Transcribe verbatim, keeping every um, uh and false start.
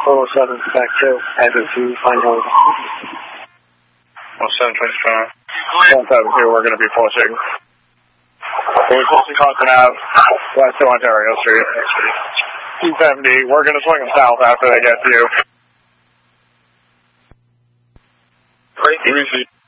oh seven back two, exit two, final. oh seven twenty-five. one seven two, we're going to be pushing. We're pushing Constant Ave, west to Ontario Street. T seventy, we're going to swing them south after they get to you. Great. Easy.